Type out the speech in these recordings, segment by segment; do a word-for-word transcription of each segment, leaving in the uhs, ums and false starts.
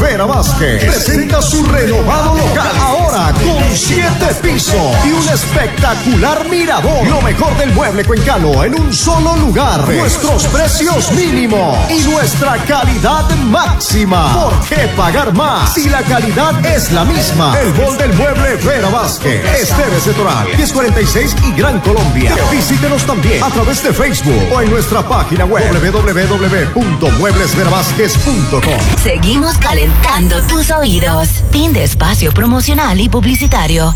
Vera Vázquez presenta su renovado local, ahora con siete pisos y un espectacular mirador. Lo mejor del mueble cuencano en un solo lugar. Nuestros precios mínimos y nuestra calidad máxima. ¿Por qué pagar más si la calidad es la misma? El Mall del Mueble Vera Vázquez, Esteves de Toral, diez cuarenta y seis y Gran Colombia. Visítenos también a través de Facebook o en nuestra página web doble u doble u doble u punto muebles vera vázquez punto com. Seguimos calentando tus oídos. Fin de espacio promocional y publicitario.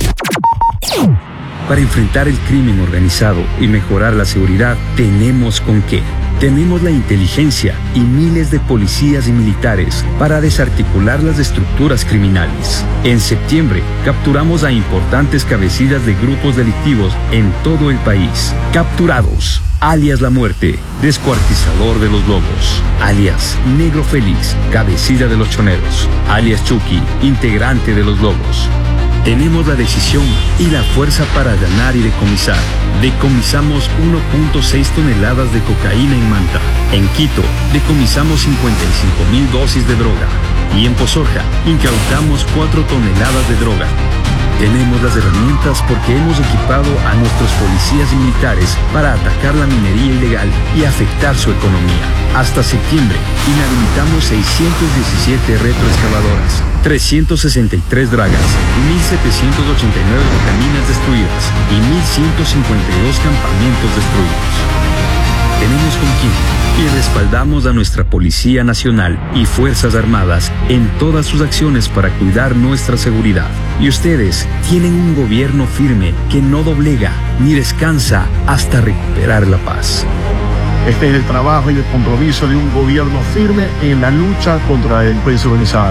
Para enfrentar el crimen organizado y mejorar la seguridad, tenemos con qué. Tenemos la inteligencia y miles de policías y militares para desarticular las estructuras criminales. En septiembre, capturamos a importantes cabecillas de grupos delictivos en todo el país. Capturados, alias La Muerte, descuartizador de los lobos, alias Negro Félix, cabecilla de los choneros, alias Chucky, integrante de los lobos. Tenemos la decisión y la fuerza para ganar y decomisar. Decomisamos uno punto seis toneladas de cocaína en Manta. En Quito, decomisamos cincuenta y cinco mil dosis de droga. Y en Pozorja, incautamos cuatro toneladas de droga. Tenemos las herramientas porque hemos equipado a nuestros policías y militares para atacar la minería ilegal y afectar su economía. Hasta septiembre, inhabilitamos seiscientas diecisiete retroexcavadoras, trescientas sesenta y tres dragas, mil setecientas ochenta y nueve caminas destruidas y mil ciento cincuenta y dos campamentos destruidos. Tenemos con quién y respaldamos a nuestra Policía Nacional y Fuerzas Armadas en todas sus acciones para cuidar nuestra seguridad. Y ustedes tienen un gobierno firme que no doblega ni descansa hasta recuperar la paz. Este es el trabajo y el compromiso de un gobierno firme en la lucha contra la delincuencia organizada.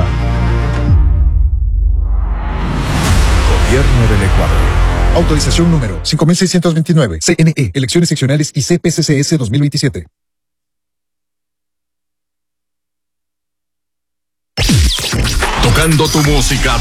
Gobierno del Ecuador. Autorización número cinco mil seiscientos veintinueve. C N E, Elecciones Seccionales y C P C C S dos mil veintisiete. Tocando tu música